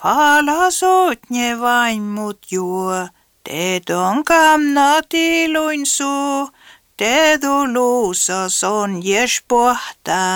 Falasotne vain mut juo, te on kamnatiluin suu, te tulusa son jes pohtaa.